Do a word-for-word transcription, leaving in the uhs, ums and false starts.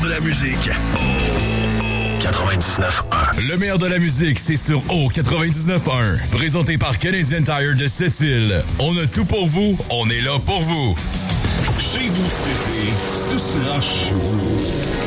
de la musique. quatre-vingt-dix-neuf un. Le meilleur de la musique, c'est sur O quatre-vingt-dix-neuf un. Présenté par Canadian Tire de Sept-Îles. On a tout pour vous, on est là pour vous. Chez vous cet été, ce sera chaud.